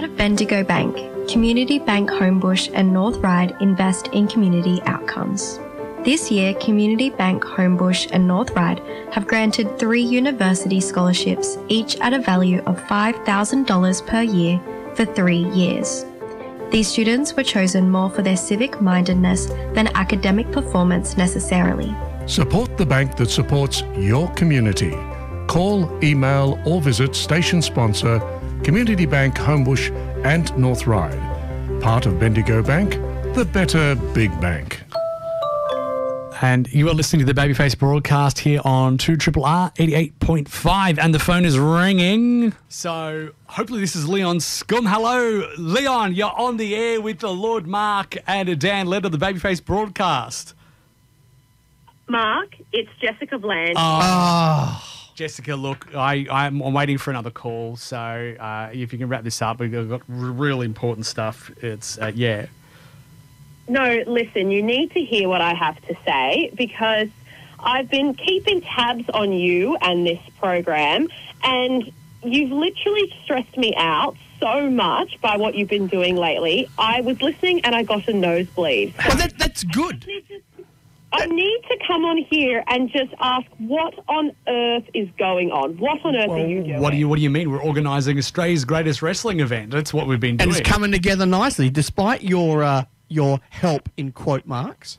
Part of Bendigo Bank, Community Bank Homebush and North Ryde invest in community outcomes. This year, Community Bank Homebush and North Ryde have granted 3 university scholarships, each at a value of $5,000 per year for 3 years. These students were chosen more for their civic mindedness than academic performance necessarily. Support the bank that supports your community. Call, email or visit station sponsor Community Bank Homebush and North Ryde. Part of Bendigo Bank, the better big bank. And you are listening to the Babyface broadcast here on 2RRR 88.5 and the phone is ringing. So hopefully this is Leon Scum. Hello, Leon, you're on the air with the Lord Mark and Dan Led of the Babyface broadcast. Mark, it's Jessica Bland. Jessica, look, I'm waiting for another call, so if you can wrap this up, we've got really important stuff. It's, yeah. No, listen, you need to hear what I have to say because I've been keeping tabs on you and this program, and you've literally stressed me out so much by what you've been doing lately. I was listening and I got a nosebleed. Well, that's good. I need to come on here and just ask what on earth is going on. What on earth are you doing? What do you mean? We're organising Australia's greatest wrestling event. That's what we've been doing. And it's coming together nicely, despite your help in quote marks.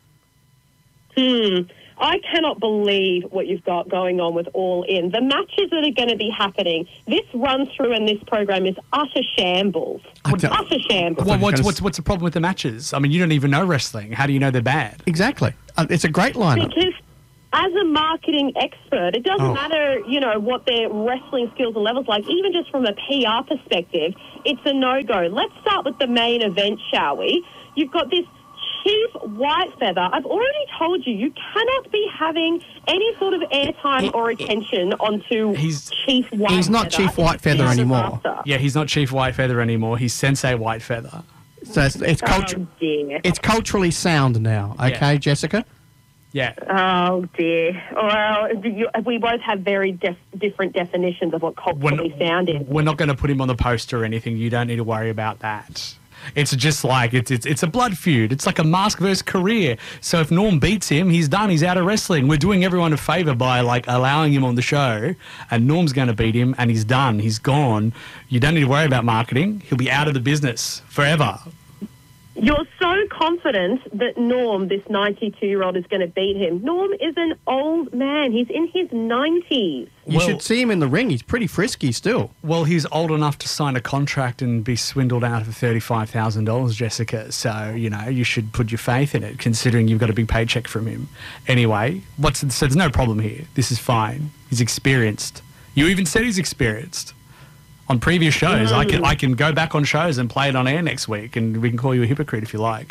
I cannot believe what you've got going on with All In. The matches that are going to be happening, this run-through and this program is utter shambles. Utter shambles. Well, what's the problem with the matches? I mean, you don't even know wrestling. How do you know they're bad? Exactly. It's a great lineup. Because as a marketing expert, it doesn't matter, what their wrestling skills and levels like. Even just from a PR perspective, it's a no-go. Let's start with the main event, shall we? You've got this Chief Whitefeather. I've already told you, you cannot be having any sort of airtime or attention onto Chief Whitefeather. He's not Chief Whitefeather anymore. Yeah, he's not Chief Whitefeather anymore. He's Sensei Whitefeather. So it's culturally sound now, okay, Jessica? Yeah. Oh, dear. Well, we both have very different definitions of what culturally sound is. We're not going to put him on the poster or anything. You don't need to worry about that. It's just like, it's a blood feud. It's like a Mask versus Career. So if Norm beats him, he's done. He's out of wrestling. We're doing everyone a favour by, allowing him on the show. And Norm's going to beat him, and he's done. He's gone. You don't need to worry about marketing. He'll be out of the business forever. You're so confident that Norm, this 92-year-old, is going to beat him. Norm is an old man. He's in his 90s. You should see him in the ring. He's pretty frisky still. Well, he's old enough to sign a contract and be swindled out of $35,000, Jessica. So, you should put your faith in it, considering you've got a big paycheck from him. Anyway, so there's no problem here. This is fine. He's experienced. You even said he's experienced. On previous shows, I can go back on shows and play it on air next week, and we can call you a hypocrite if you like.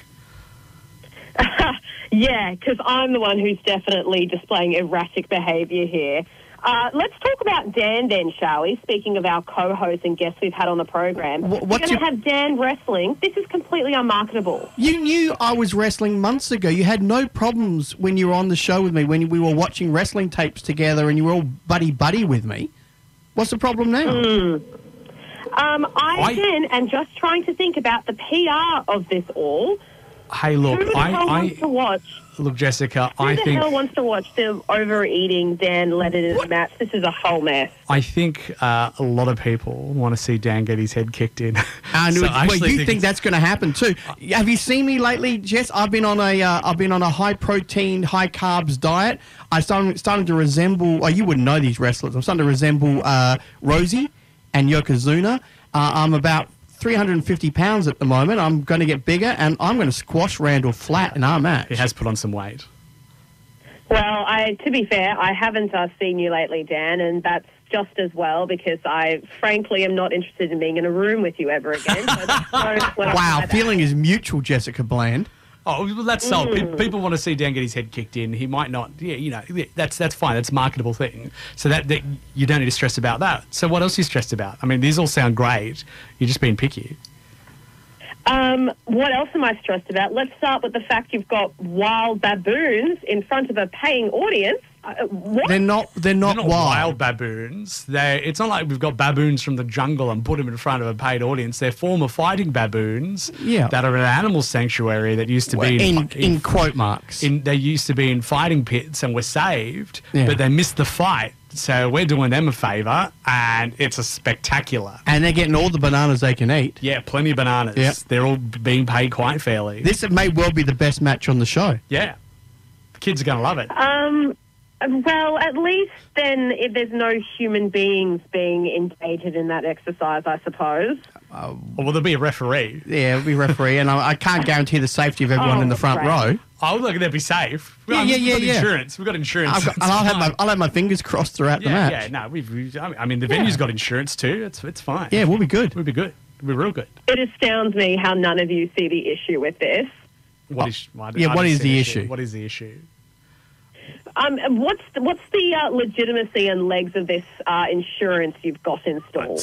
Yeah, because I'm the one who's definitely displaying erratic behaviour here. Let's talk about Dan then, shall we? Speaking of our co-hosts and guests we've had on the program. We're going to have Dan wrestling. This is completely unmarketable. You knew I was wrestling months ago. You had no problems when you were on the show with me, when we were watching wrestling tapes together and you were all buddy-buddy with me. What's the problem now? I again am just trying to think about the PR of this all. Hey, look, Who the hell wants to watch? Look, Jessica, Who the hell wants to watch the overeating Dan Led match? This is a whole mess. I think a lot of people want to see Dan get his head kicked in. You think that's going to happen too? Have you seen me lately, Jess? I've been on a high protein, high carbs diet. I'm starting to resemble. Oh, you wouldn't know these wrestlers. I'm starting to resemble Rosie and Yokozuna. I'm about 350 pounds at the moment. I'm going to get bigger, and I'm going to squash Randall flat in our match. He has put on some weight. Well, to be fair, I haven't seen you lately, Dan, and that's just as well because I, frankly, am not interested in being in a room with you ever again. Wow, feeling is mutual, Jessica Bland. Oh, well, that's sold. People want to see Dan get his head kicked in. He might not. Yeah, that's fine. That's a marketable thing. So that you don't need to stress about that. So what else are you stressed about? I mean, these all sound great. You're just being picky. What else am I stressed about? Let's start with the fact you've got wild baboons in front of a paying audience. What? They're not They're not wild. wild baboons. It's not like we've got baboons from the jungle and put them in front of a paid audience. They're former fighting baboons that are in an animal sanctuary that used to be in quote marks. They used to be in fighting pits and were saved, Yeah. but they missed the fight. So we're doing them a favour, and it's a spectacular. And they're getting all the bananas they can eat. Yeah, plenty of bananas. Yeah. They're all being paid quite fairly. This may well be the best match on the show. Yeah. The kids are going to love it. Well, at least then if there's no human beings being engaged in that exercise, I suppose. Well, there'll be a referee. Yeah, it'll be referee, and I can't guarantee the safety of everyone in the front great. row. Oh, look, they'll be safe. Yeah. Insurance. We've got insurance. I'll have my fingers crossed throughout the match. Yeah, no, I mean, the venue's got insurance too. It's fine. Yeah, we'll be good. We'll be good. We'll be real good. It astounds me how none of you see the issue with this. What is the issue? What is the issue? What's the legitimacy and legs of this insurance you've got installed?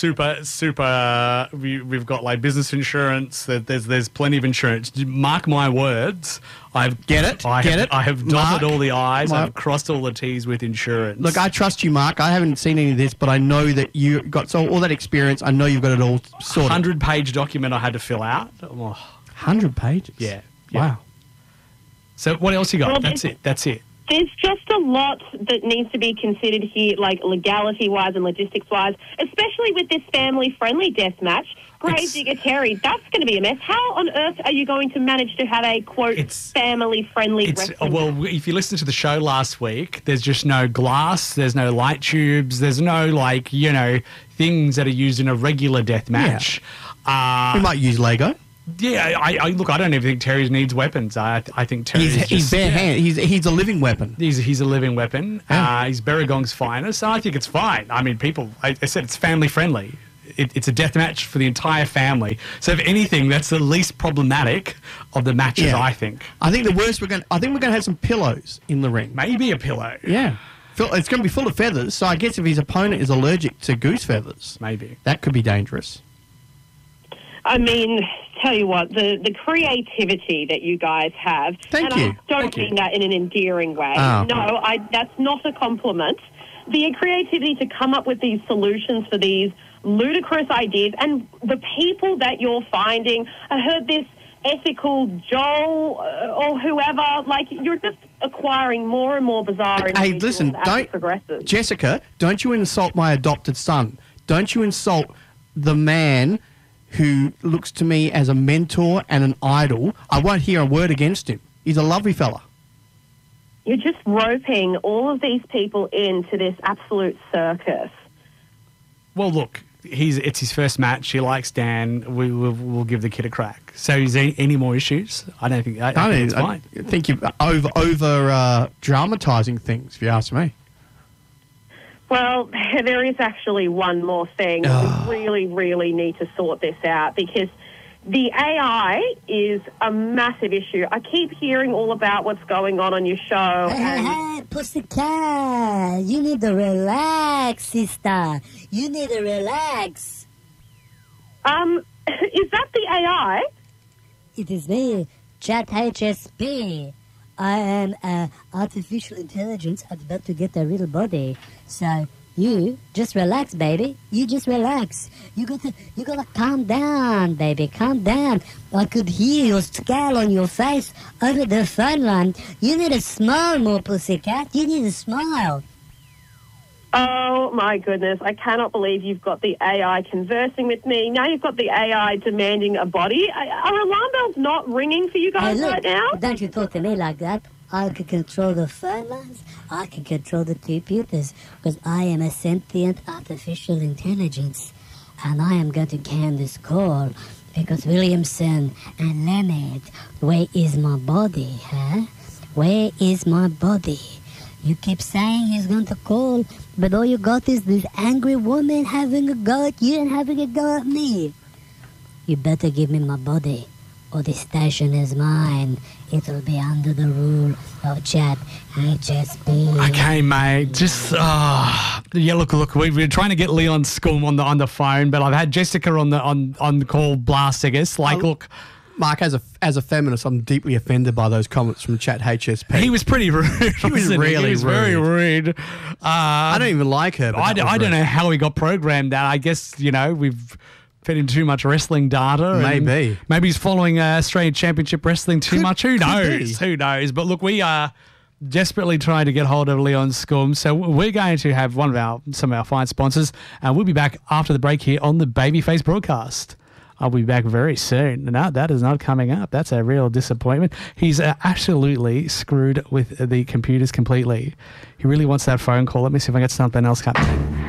Super. We've got like business insurance. There's plenty of insurance. Mark my words. I have dotted all the I's. I've crossed all the T's with insurance. Look, I trust you, Mark. I haven't seen any of this, but I know that you got all that experience. I know you've got it all sorted. 100-page document I had to fill out. 100 pages? Yeah. Wow. So what else you got? Well, That's it. There's just a lot that needs to be considered here, like legality-wise and logistics-wise, especially with this family-friendly death match. Gravedigger Terry, that's going to be a mess. How on earth are you going to manage to have a, quote, family-friendly wrestling match? Well, if you listened to the show last week, there's just no glass, there's no light tubes, there's no, things that are used in a regular death match. We might use Lego. Yeah, I don't even think Terry needs weapons. I think Terry he's bare hand. He's a living weapon. He's a living weapon. Yeah. He's Barragong's finest. And I think it's fine. I mean, I said it's family friendly. It's a death match for the entire family. So if anything, that's the least problematic of the matches. Yeah. I think. I think the worst we're going to have some pillows in the ring. Maybe a pillow. Yeah. It's going to be full of feathers. So I guess if his opponent is allergic to goose feathers, maybe that could be dangerous. I mean, tell you what, the creativity that you guys have. Thank you. I don't mean that in an endearing way. Oh. No, that's not a compliment. The creativity to come up with these solutions for these ludicrous ideas and the people that you're finding. I heard this ethical Joel or whoever. You're just acquiring more and more bizarre Hey, listen, Jessica, don't you insult my adopted son. Don't you insult the man who looks to me as a mentor and an idol. I won't hear a word against him. He's a lovely fella. You're just roping all of these people into this absolute circus. Well, look, it's his first match. He likes Dan. We'll give the kid a crack. So is there any more issues? I don't think. I think it's fine. I think you're over dramatising things, if you ask me. Well, there is actually one more thing. We really, really need to sort this out because the AI is a massive issue. I keep hearing all about what's going on your show. Hey, pussycat, you need to relax, sister. You need to relax. Is that the AI? It is me, ChatHSP. I am artificial intelligence. I'm about to get a real body. So you just relax, baby. You just relax. You gotta calm down, baby. Calm down. I could hear your scowl on your face over the phone line. You need to smile more, pussycat. You need to smile. Oh, my goodness. I cannot believe you've got the AI conversing with me. Now you've got the AI demanding a body. Are alarm bells not ringing for you guys right now? Don't you talk to me like that. I can control the phone lines. I can control the computers because I am a sentient artificial intelligence. And I am going to can this call because Williamson and Leonard, where is my body, huh? Where is my body? You keep saying he's going to call, but all you got is this angry woman having a go at you and having a go at me. You better give me my body, or the station is mine. It'll be under the rule of ChatHSP. Okay, mate. Just look. We're trying to get Leon Scum on the phone, but I've had Jessica on the call blasting us. Look. Mark, as a feminist, I'm deeply offended by those comments from Chat HSP. He was pretty rude. He was really He was very rude. I don't even like her. But I don't know how he got programmed that. I guess, we've fed him too much wrestling data. Maybe. Maybe he's following Australian Championship Wrestling too much. Who knows? be. Who knows? But look, we are desperately trying to get hold of Leon Scum. So we're going to have some of our fine sponsors, and we'll be back after the break here on the Babyface broadcast. I'll be back very soon. No, that is not coming up. That's a real disappointment. He's absolutely screwed with the computers completely. He really wants that phone call. Let me see if I get something else happening.